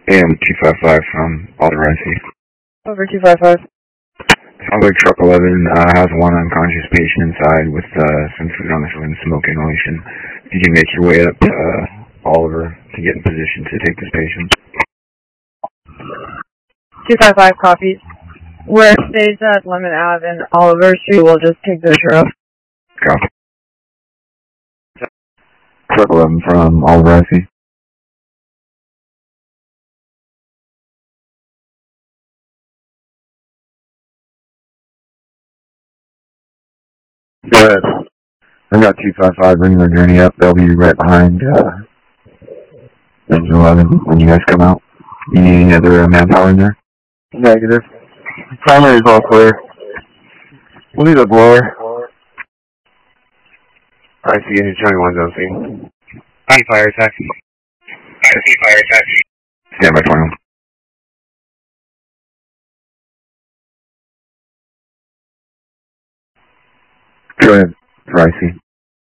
AM 255 from Alder Ricey. Over 255. Sounds like truck 11 has one unconscious patient inside with some food on the floor and smoke inhalation. You can make your way up Oliver to get in position to take this patient. 255 copies. Where it stays at Lemon Ave and Oliver Street, we'll just take the truck. Copy. Truck 11 from Alder Ricey. Go ahead. I got 255 bringing their journey up. They'll be right behind engine 11 when you guys come out. You need any other manpower in there? Negative. Primary is all clear. We'll need a blower. I see engine 21's on scene. I see fire taxi. Stand by 21. Go ahead, Ricey.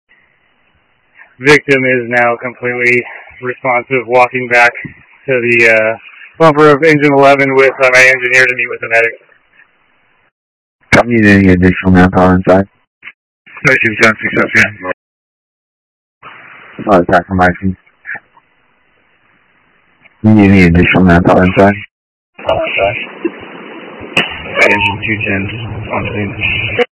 Victim is now completely responsive, walking back to the bumper of engine 11 with my engineer to meet with the medic. Do you need any additional manpower inside? Attack from Ricey. You need any additional manpower inside? Engine 210 on scene.